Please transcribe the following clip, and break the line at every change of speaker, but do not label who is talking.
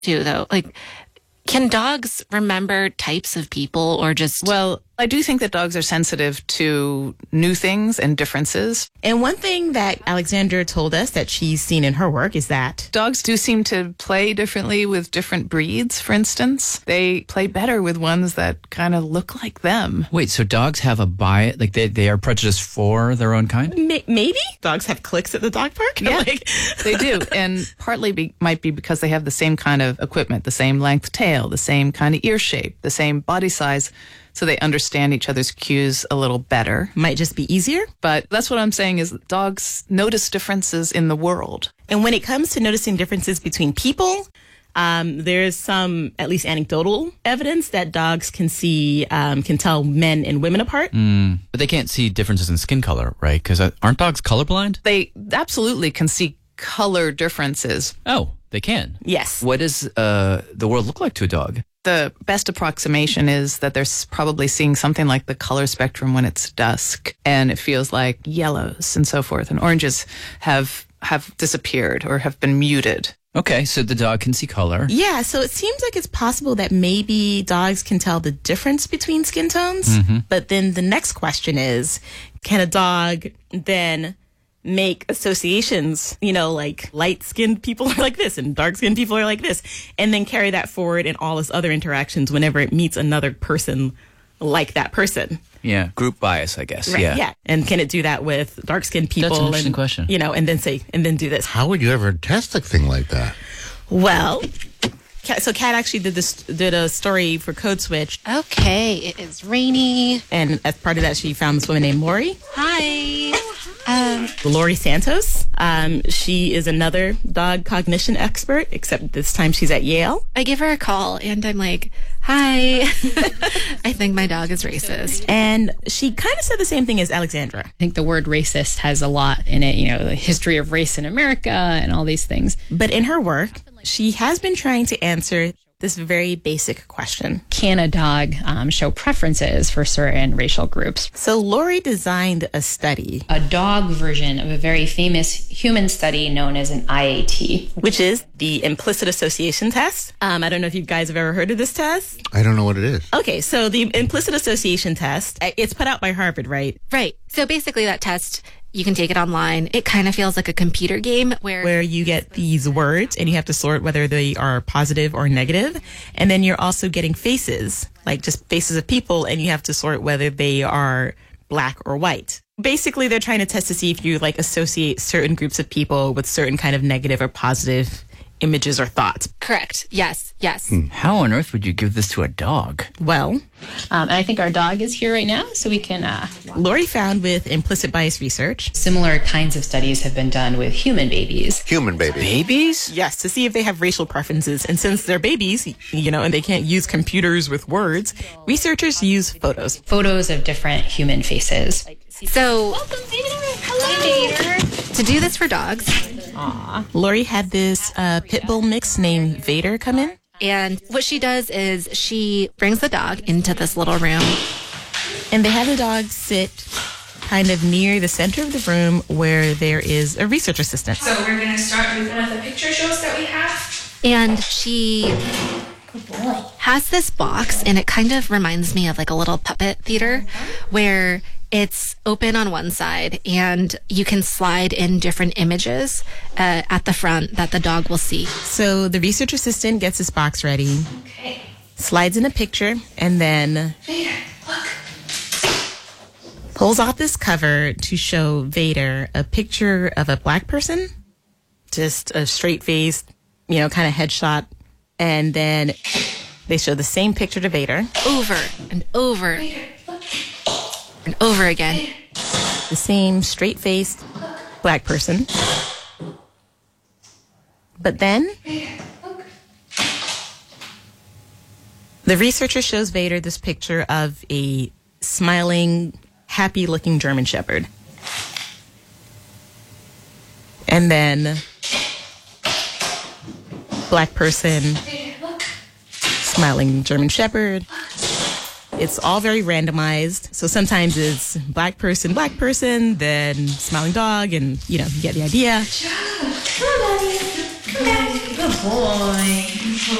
too, though. Like, can dogs remember types of people or just...
Well, I do think that dogs are sensitive to new things and differences.
And one thing that Alexandra told us that she's seen in her work is that
dogs do seem to play differently with different breeds, for instance. They play better with ones that kind of look like them.
Wait, so dogs have a bias? Like they are prejudiced for their own kind?
maybe dogs have clicks at the dog park.
Yeah, they do. And partly might be because they have the same kind of equipment, the same length tail, the same kind of ear shape, the same body size. So they understand each other's cues a little better.
Might just be easier.
But that's what I'm saying is dogs notice differences in the world.
And when it comes to noticing differences between people, there's some, at least anecdotal evidence that dogs can tell men and women apart.
But they can't see differences in skin color, right? Because aren't dogs colorblind?
They absolutely can see color differences.
Oh, they can?
Yes.
What does the world look like to a dog?
The best approximation is that they're probably seeing something like the color spectrum when it's dusk, and it feels like yellows and so forth, and oranges have disappeared or have been muted.
Okay, so the dog can see color.
Yeah, so it seems like it's possible that maybe dogs can tell the difference between skin tones.
Mm-hmm.
But then the next question is, can a dog then make associations, like light-skinned people are like this and dark-skinned people are like this, and then carry that forward in all its other interactions whenever it meets another person like that person?
Yeah, group bias, I guess.
Right, yeah. And can it do that with dark-skinned people?
That's an interesting question.
And then do this.
How would you ever test a thing like that?
Well, so Kat actually did a story for Code Switch.
Okay, it is rainy.
And as part of that, she found this woman named Lori.
Hi.
Lori Santos. She is another dog cognition expert, except this time she's at Yale.
I give her a call and I'm like, hi. I think my dog is racist.
And she kind of said the same thing as Alexandra.
I think the word racist has a lot in it, the history of race in America and all these things.
But in her work, she has been trying to answer this very basic question.
Can a dog show preferences for certain racial groups?
So Lori designed a study.
A dog version of a very famous human study known as an IAT.
Which is the implicit association test. I don't know if you guys have ever heard of this test.
I don't know what it is.
Okay, so the implicit association test, it's put out by Harvard, right?
Right. So basically that test, you can take it online. It kind of feels like a computer game where
you get these words and you have to sort whether they are positive or negative. And then you're also getting faces, like just faces of people, and you have to sort whether they are black or white. Basically, they're trying to test to see if you associate certain groups of people with certain kind of negative or positive images or thoughts.
Correct. Yes.
How on earth would you give this to a dog?
Well,
and I think our dog is here right now, so we can...
Lori found with implicit bias research,
similar kinds of studies have been done with human babies.
Human babies.
Babies?
Yes, to see if they have racial preferences. And since they're babies, and they can't use computers with words, researchers use photos.
Photos of different human faces.
So,
Welcome, Vader. Hello, Vader.
To do this for dogs,
Lori had this pit bull mix named Vader come in.
And what she does is she brings the dog into this little room.
And they have the dog sit kind of near the center of the room where there is a research assistant.
So we're going to start with one of the picture shows that we have.
And she has this box, and it kind of reminds me of like a little puppet theater where it's open on one side and you can slide in different images at the front that the dog will see.
So the research assistant gets this box ready,
Okay.
slides in a picture, and then
Vader, look.
pulls off this cover to show Vader a picture of a black person, just a straight-faced, kind of headshot. And then they show the same picture to Vader.
Over and over
Vader, look.
and over again.
The same straight-faced black person. But then
Vader, look.
the researcher shows Vader this picture of a smiling, happy-looking German Shepherd. And then black person,
Vader, look.
smiling German Shepherd. It's all very randomized. So sometimes it's black person, then smiling dog, and you get the idea.
Come on, buddy. Come back. Good boy.